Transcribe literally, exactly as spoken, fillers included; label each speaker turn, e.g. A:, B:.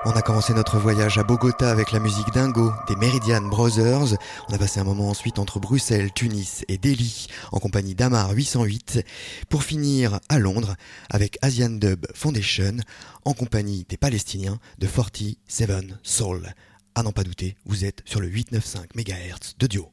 A: On a commencé notre voyage à Bogota avec la musique Dingo des Meridian Brothers. On a passé un moment ensuite entre Bruxelles, Tunis et Delhi en compagnie d'Amar huit cent huit pour finir à Londres avec Asian Dub Foundation en compagnie des Palestiniens de quarante-sept Soul. À n'en pas douter, vous êtes sur le huit cent quatre-vingt-quinze mégahertz de Dio.